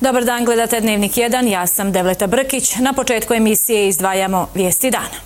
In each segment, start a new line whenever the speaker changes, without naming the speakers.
Dobar dan, gledate Dnevnik 1, ja sam Devleta Brkić. Na početku emisije izdvajamo vijesti dana.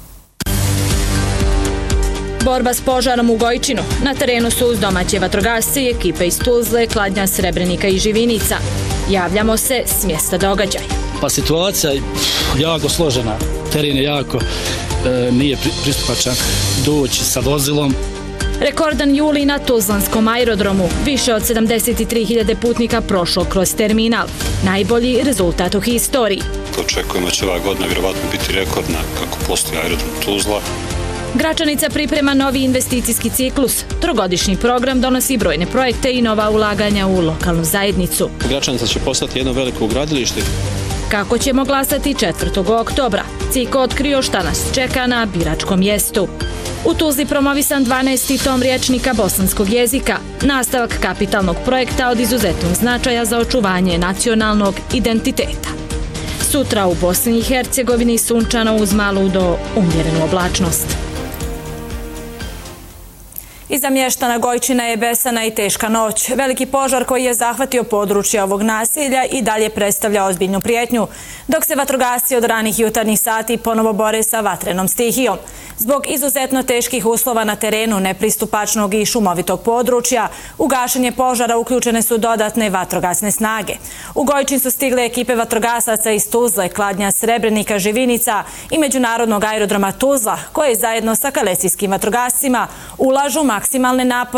Borba s požarom u Gojčinu. Na terenu su uz domaće vatrogasce i ekipe iz Tuzle, Kladnja, Srebrenika i Živinica. Javljamo se s mjesta događaja.
Pa situacija je jako složena. Teren je jako nije pristupačan doći sa vozilom.
Rekordan juli na Tuzlanskom aerodromu. Više od 73.000 putnika prošlo kroz terminal. Najbolji rezultat u historiji.
Očekujemo da će ova godina vjerovatno biti rekordna kako postoji aerodrom Tuzla.
Gračanica priprema novi investicijski ciklus. Trogodišnji program donosi brojne projekte i nova ulaganja u lokalnu zajednicu.
Gračanica će postati jedno veliko gradilište.
Kako ćemo glasati 4. oktobra? CIK otkrio šta nas čeka na biračkom mjestu. U Tuzli promovisan 12. tom rječnika bosanskog jezika, nastavak kapitalnog projekta od izuzetnog značaja za očuvanje nacionalnog identiteta. Sutra u Bosni i Hercegovini sunčano uz malu do umjerenu oblačnost. Iza mještana Gojčina je besana i teška noć. Veliki požar koji je zahvatio područje ovog naselja i dalje predstavlja ozbiljnu prijetnju, dok se vatrogasci od ranih jutarnjih sati ponovo bore sa vatrenom stihijom. Zbog izuzetno teških uslova na terenu, nepristupačnog i šumovitog područja, u gašenje požara uključene su dodatne vatrogasne snage. U Gojčin su stigle ekipe vatrogasaca iz Tuzle, Kladnja, Srebrenika, Živinica i Međunarodnog aerodroma Tuzla, koje zajedno sa kalesijskim vatrogascima ulažu maksimalne napore